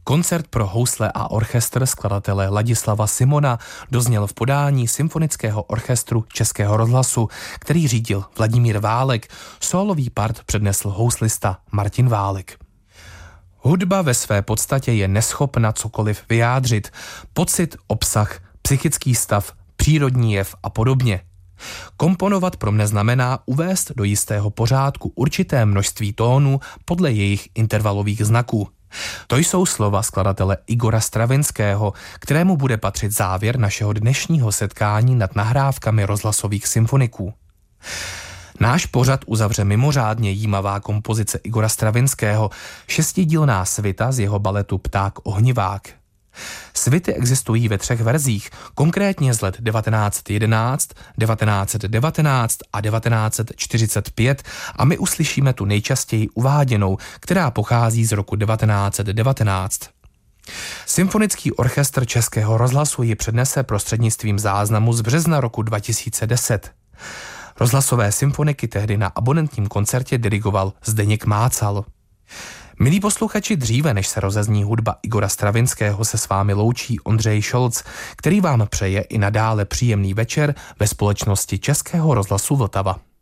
Koncert pro housle a orchestr skladatele Ladislava Simona dozněl v podání Symfonického orchestru Českého rozhlasu, který řídil Vladimír Válek. Sólový part přednesl houslista Martin Válek. Hudba ve své podstatě je neschopna cokoliv vyjádřit. Pocit, obsah, psychický stav, přírodní jev a podobně. Komponovat pro mne znamená uvést do jistého pořádku určité množství tónů podle jejich intervalových znaků. To jsou slova skladatele Igora Stravinského, kterému bude patřit závěr našeho dnešního setkání nad nahrávkami rozhlasových symfoniků. Náš pořad uzavře mimořádně jímavá kompozice Igora Stravinského, 6dílná svita z jeho baletu Pták ohnivák. Svity existují ve 3 verzích, konkrétně z let 1911, 1919 a 1945 a my uslyšíme tu nejčastěji uváděnou, která pochází z roku 1919. Symfonický orchestr Českého rozhlasu ji přednese prostřednictvím záznamu z března roku 2010. Rozhlasové symfoniky tehdy na abonentním koncertě dirigoval Zdeněk Mácal. Milí posluchači, dříve než se rozezní hudba Igora Stravinského, se s vámi loučí Ondřej Šolc, který vám přeje i nadále příjemný večer ve společnosti Českého rozhlasu Vltava.